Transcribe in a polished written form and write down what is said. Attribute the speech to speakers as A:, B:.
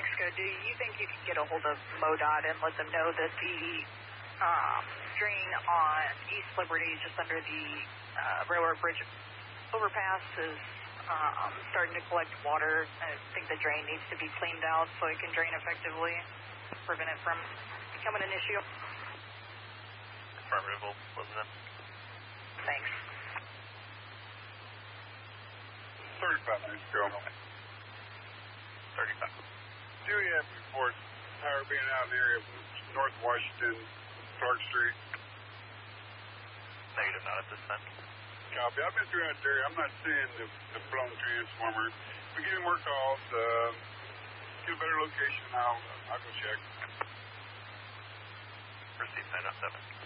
A: Mexico, do you think you can get a hold of MoDOT and let them know that the drain on East Liberty, just under the railroad bridge overpass, is starting to collect water? I think the drain needs to be cleaned out so it can drain effectively, prevent it from becoming an issue.
B: Affirmative, Elizabeth.
A: Thanks.
C: 35 minutes ago.
B: 35.
C: Do we have reports of power being out in the area of North Washington, Clark Street?
B: Negative, not at this time.
C: Copy. I've been through that area. I'm not seeing the blown transformer. If we get any more calls, get a better location, I'll go check.
B: Proceed 907.